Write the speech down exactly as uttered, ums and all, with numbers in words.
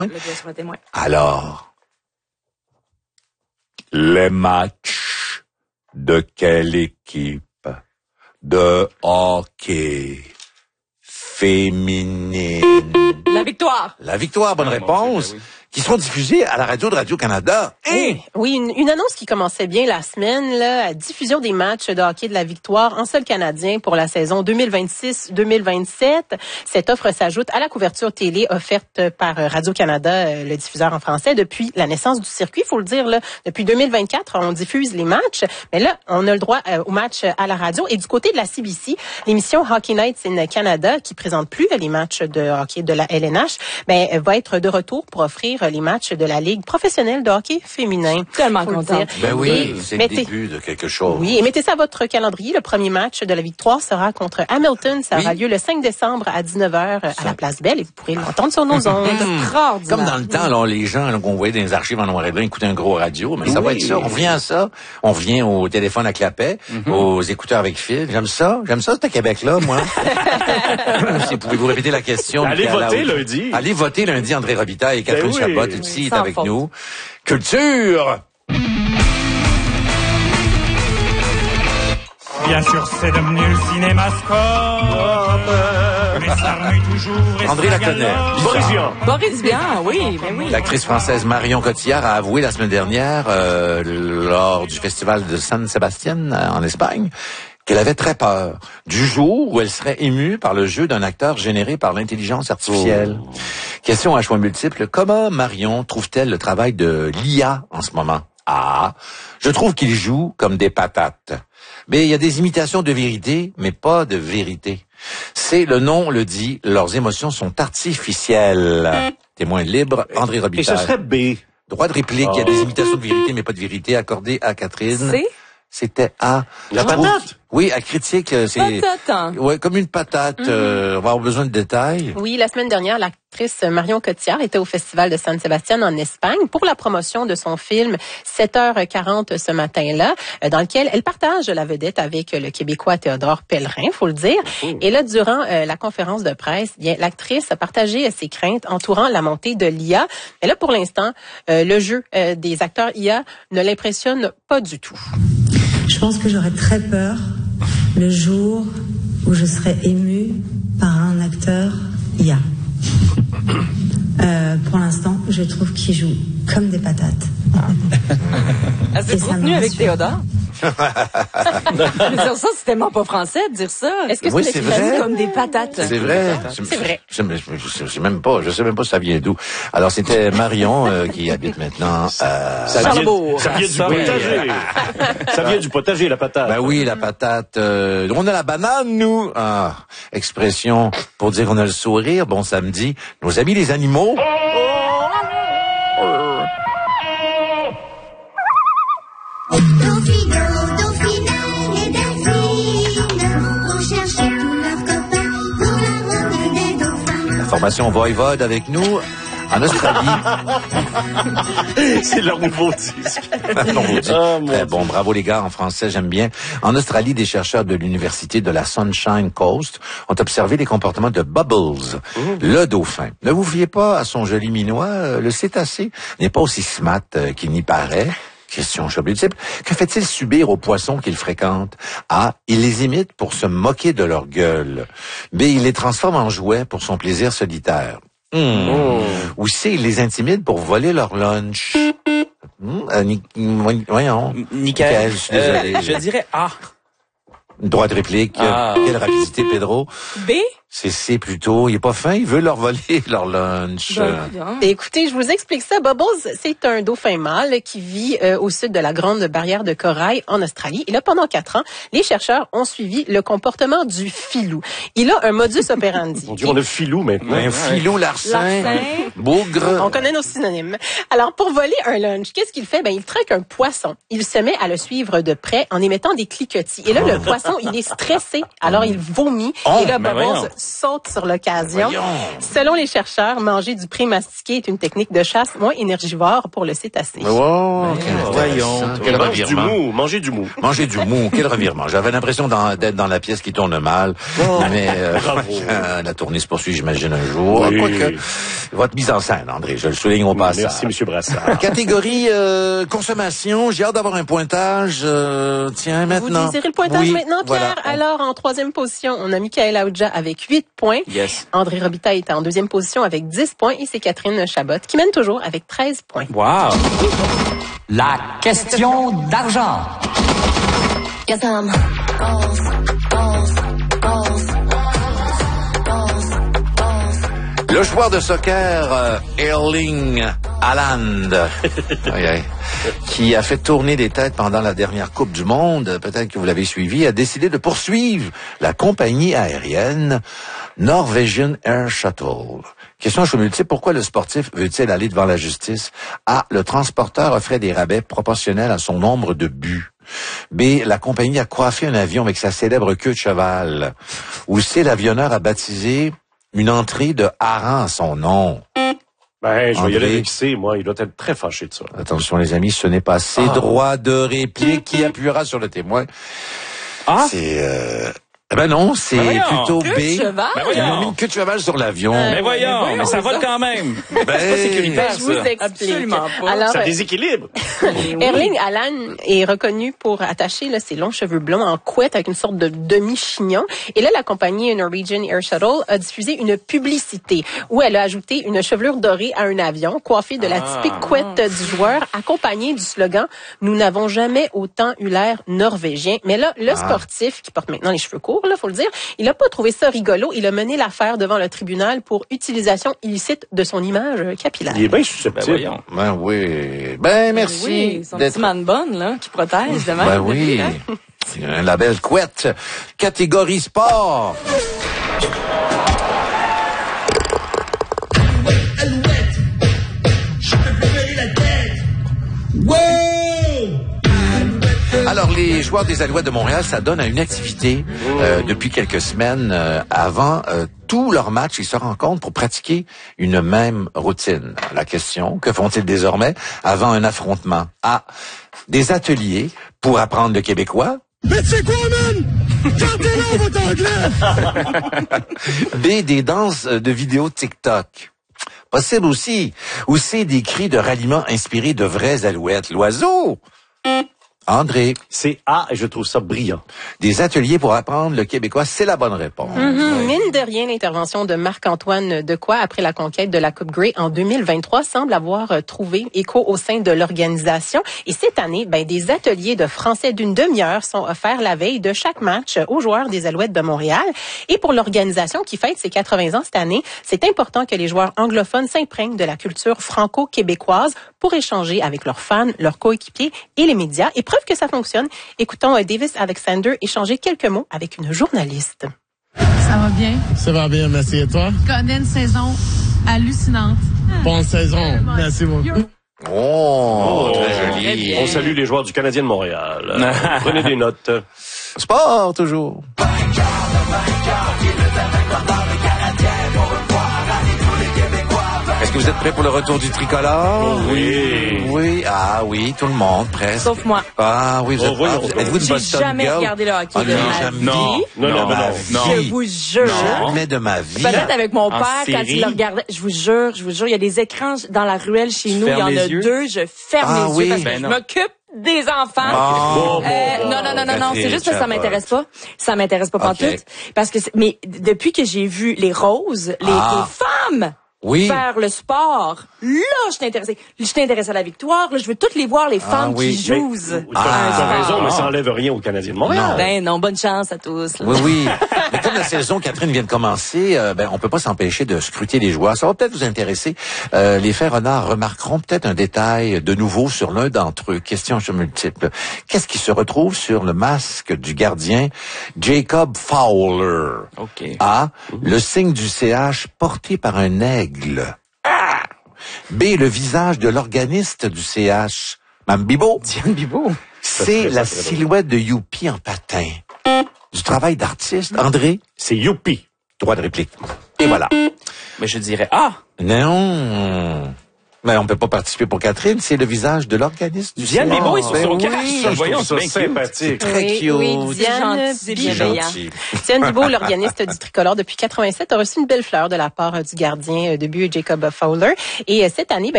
Le doigt sur le témoin. Alors, les matchs de quelle équipe de hockey féminine? La victoire. La victoire, bonne Ah, réponse. Dieu, ben oui. Qui seront diffusés à la radio de Radio-Canada. Et Oui, oui une, une annonce qui commençait bien la semaine, là, à diffusion des matchs de hockey de la victoire en sol canadien pour la saison deux mille vingt-six deux mille vingt-sept. Cette offre s'ajoute à la couverture télé offerte par Radio-Canada, le diffuseur en français, depuis la naissance du circuit. Il faut le dire, là, depuis deux mille vingt-quatre, on diffuse les matchs. Mais là, on a le droit euh, aux matchs à la radio. Et du côté de la C B C, l'émission Hockey Nights in Canada, qui présente plus les matchs de hockey de la L N H, ben, va être de retour pour offrir les matchs de la Ligue professionnelle de hockey féminin. Tellement Faut le contente. dire. ben oui, Et c'est le mettez- début de quelque chose. Oui, et mettez ça à votre calendrier. Le premier match de la victoire sera contre Hamilton. Ça Oui. aura lieu le cinq décembre à dix-neuf heures à la Place Belle et vous pourrez l'entendre sur nos ondes. Extraordinaire. Comme dans le temps, là, les gens là, qu'on voyait dans les archives en noir et blanc écoutaient un gros radio, mais ça va Oui. être ça. On revient à ça. On revient au téléphone à clapet, aux écouteurs avec fil. J'aime ça. J'aime ça, ce Québec-là, moi. Si pouvez-vous répéter la question? Allez Puis à la voter hauteur- lundi. Allez voter lundi. André Robitaille et Catherine Ben oui. Chabot aussi est Sans avec faute. nous. Culture! Bien sûr, c'est devenu le cinémascope. Mais ça remue toujours. et André ça la connaît. galope. Boris Vian. Boris Vian, oui, ben oui. L'actrice française Marion Cotillard a avoué la semaine dernière, euh, lors du festival de San Sebastián euh, en Espagne, qu'elle avait très peur du jour où elle serait émue par le jeu d'un acteur généré par l'intelligence artificielle. Oh. Question à choix multiples. Comment Marion trouve-t-elle le travail de l'I A en ce moment? Ah, je trouve qu'il joue comme des patates. Mais il y a des imitations de vérité, mais pas de vérité. C'est, le nom le dit, leurs émotions sont artificielles. Témoin libre, André Et ce Robitaille. serait B. Droit de réplique, il y a des imitations de vérité, mais pas de vérité, accordé à Catherine. C'est C'était A. La Je trouve- patate? Oui, à critique, euh, c'est... patate, hein. Ouais, comme une patate. euh, on va avoir besoin de détails. Oui, la semaine dernière, l'actrice Marion Cotillard était au Festival de San Sebastián en Espagne pour la promotion de son film sept heures quarante ce matin-là, euh, dans lequel elle partage la vedette avec le Québécois Théodore Pellerin, faut le dire. Et là, durant euh, la conférence de presse, bien, l'actrice a partagé euh, ses craintes entourant la montée de l'I A. Mais là, pour l'instant, euh, le jeu euh, des acteurs I A ne l'impressionne pas du tout. Je pense que j'aurais très peur le jour où je serai émue par un acteur I A. Euh, pour l'instant, je trouve qu'il joue comme des patates. Elle s'est Et ça soutenue me avec rassure. Théodore. Je veux dire ça, c'est tellement pas français de dire ça. Est-ce que Oui, c'est c'est une vrai. expression Comme des patates. C'est vrai. C'est vrai. Je, je, je, je sais même pas. Je sais même pas ça vient d'où. Alors, c'était Marion euh, qui habite maintenant. Euh, Ça vient, Charlebourg. ça vient du Ça, oui. potager. Ça vient du potager, la patate. Ben oui, la patate. euh, on a la banane, nous. Ah, expression pour dire qu'on a le sourire. Bon samedi. Nos amis les animaux. Dauphino, Dauphinelle et Delphine vont chercher tous leurs copains pour la ronde des dauphins. La formation Voivode avec nous. En Australie. C'est leur nouveau disque. Non, vous dites. Oh, mon Très bon, bravo les gars, en français, j'aime bien. En Australie, des chercheurs de l'université de la Sunshine Coast ont observé les comportements de Bubbles, le dauphin. Ne vous fiez pas à son joli minois, euh, le cétacé n'est pas aussi smart euh, qu'il n'y paraît. Question choc multiple. Que fait-il subir aux poissons qu'il fréquente? A. Il les imite pour se moquer de leur gueule. B. Il les transforme en jouets pour son plaisir solitaire. Hmm. Ou C. Il les intimide pour voler leur lunch. Hmm, euh, Ni- voyons. Nickel. je suis désolé. Euh, je dirais A. Droit de réplique. Ah. Quelle rapidité, Pedro. B? C'est C plutôt. Il est pas fin. Il veut leur voler leur lunch. Ben, bien. Écoutez, je vous explique ça. Bubbles, c'est un dauphin mâle qui vit euh, au sud de la Grande Barrière de Corail en Australie. Et là, pendant quatre ans, les chercheurs ont suivi le comportement du filou. Il a un modus operandi. Mon Dieu, on a filou maintenant. Un filou larcin. Larcin. Bougre. On connaît nos synonymes. Alors, pour voler un lunch, qu'est-ce qu'il fait? Ben, il traque un poisson. Il se met à le suivre de près en émettant des cliquetis. Et là, le poisson, il est stressé. Alors, il vomit. Oh, et là, mais Bubbles voyons. saute sur l'occasion. Voyons. Selon les chercheurs, manger du pré mastiqué est une technique de chasse moins énergivore pour le cétacé. Oh, quel Voyons. intéressant. Quel Mange du revirement. mou, manger du mou. Manger du mou, quel revirement. J'avais l'impression d'en- d'être dans la pièce qui tourne mal. Mais euh, Bravo. la tournée se poursuit, j'imagine, un jour. Oui. Quoique, votre mise en scène, André, je le souligne au passage. Merci, Monsieur Brassard. Catégorie euh, consommation, j'ai hâte d'avoir un pointage. Euh, tiens, maintenant. Vous désirez le pointage Oui, maintenant, Pierre? voilà. Alors, en troisième position, on a Michael Aoudja avec huit points. Yes. André Robitaille est en deuxième position avec dix points et c'est Catherine Chabot qui mène toujours avec treize points. Wow. La question d'argent. Yes, um, balls, balls, balls, balls, balls. Le joueur de soccer euh, Erling Haaland, aïe, aïe, qui a fait tourner des têtes pendant la dernière Coupe du Monde, peut-être que vous l'avez suivi, a décidé de poursuivre la compagnie aérienne Norwegian Air Shuttle. Question je multiple, pourquoi le sportif veut-il aller devant la justice? A. Le transporteur offrait des rabais proportionnels à son nombre de buts. B. La compagnie a coiffé un avion avec sa célèbre queue de cheval. Ou C. L'avionneur a baptisé une entrée de hareng à son nom. Ben, je vais y André. aller avec C, moi. Il doit être très fâché de ça. Attention les amis, ce n'est pas C. Ah. Droit de réplique qui appuiera sur le témoin. Ah. C'est... Euh... Eh ben non, c'est Ben voyons. plutôt Queue de B. cheval? Ben Ils ont mis voyons. une queue de cheval sur l'avion. Mais voyons, mais ça vole quand même. C'est pas sécuritaire, Je vous ça. explique. Absolument pas. Alors, Ça déséquilibre. Erling Haaland est reconnu pour attacher là, ses longs cheveux blonds en couette avec une sorte de demi-chignon. Et là, la compagnie Norwegian Air Shuttle a diffusé une publicité où elle a ajouté une chevelure dorée à un avion, coiffée de la typique couette du joueur, accompagnée du slogan « Nous n'avons jamais autant eu l'air norvégien ». Mais là, le sportif, qui porte maintenant les cheveux courts, là, faut le dire, il a pas trouvé ça rigolo. Il a mené l'affaire devant le tribunal pour utilisation illicite de son image capillaire. Il est bien Ben susceptible. voyons. Ben oui. Ben merci Oui, son d'être... petit man bonne, là, qui protège de même. Ben oui. C'est un label couette. Catégorie sport. Alors, les joueurs des Alouettes de Montréal, ça donne à une activité euh, depuis quelques semaines. Euh, avant euh, tous leurs matchs, ils se rencontrent pour pratiquer une même routine. La question, que font-ils désormais avant un affrontement? A. Des ateliers pour apprendre le québécois. Mais tu sais quoi, man? Chantez-là, votre anglais! B. Des danses de vidéos TikTok. Possible aussi. Ou C. Des cris de ralliement inspirés de vraies alouettes. L'oiseau. André. C'est A et je trouve ça brillant. Des ateliers pour apprendre le québécois, c'est la bonne réponse. Mhm. Mine de rien, l'intervention de Marc-Antoine Decoy après la conquête de la Coupe Grey en deux mille vingt-trois semble avoir euh, trouvé écho au sein de l'organisation. Et cette année, ben, des ateliers de français d'une demi-heure sont offerts la veille de chaque match aux joueurs des Alouettes de Montréal. Et pour l'organisation qui fête ses quatre-vingts ans cette année, c'est important que les joueurs anglophones s'imprègnent de la culture franco-québécoise pour échanger avec leurs fans, leurs coéquipiers et les médias. Et preuve que ça fonctionne, écoutons euh, Davis Alexander échanger quelques mots avec une journaliste. Ça va bien. Ça va bien, merci. Et toi? Connais une saison hallucinante. Bonne saison. Merci beaucoup. Oh, très joli. On salue les joueurs du Canadien de Montréal. Euh, Prenez des notes. Sport, toujours. Est-ce que vous êtes prêts pour le retour du tricolore? Oui. Oui, ah oui, tout le monde, presque. Sauf moi. Ah oui, vous Oh, êtes, voyons ah, vous- donc. êtes-vous une J'ai Boston jamais girl? regardé le hockey Ah, de non, ma jamais. vie. Non, non, de non, ma non. vie. Je vous jure. Jamais de ma vie. Peut-être avec mon En père, quand série. il le regardait. Je vous jure, je vous jure, il y a des écrans dans la ruelle chez nous. Il y fermes en a les yeux? deux. Je ferme Ah les oui. yeux parce que Ben je non. m'occupe des enfants. Bon, Euh, non, non, non, non, non, c'est juste que ça Catherine m'intéresse pas. Ça m'intéresse pas Ok. pantoute. Parce que, c'est- mais depuis que j'ai vu les roses, les, Ah. les femmes Oui. faire le sport, là, je suis intéressée. Je suis intéressée à la victoire. Là, je veux toutes les voir, les femmes oui. qui Mais- jouent. T'as Ah. t'as raison, mais ça enlève rien au Canadien de Montréal. Ben non, bonne chance à tous. là. Oui, oui. Mais comme la saison, Catherine, vient de commencer, euh, ben, on peut pas s'empêcher de scruter les joueurs. Ça va peut-être vous intéresser. Euh, les faits renards remarqueront peut-être un détail de nouveau sur l'un d'entre eux. Question sur multiple. Qu'est-ce qui se retrouve sur le masque du gardien Jacob Fowler? OK. A. Le signe du C H porté par un aigle. Ah! B. Le visage de l'organiste du C H. Mme Bibo. Diane Bibo. C'est la silhouette de Youpi en patin. Du travail d'artiste. André? C'est Youpi. Droit de réplique. Et voilà. Mais je dirais ah. Non. Mais on peut pas participer pour Catherine, c'est le visage de l'organisme du Diane Sénat. Bibo est sur Ben son oui, cash. je Voyons, trouve c'est ça bien cute. sympathique. Très Oui, cute. oui, Diane C'est Bibo. bienveillant. Gentil. Diane Bibo, l'organiste du tricolore depuis quatre-vingt-sept, a reçu une belle fleur de la part du gardien de but Jacob Fowler. Et cette année, ben,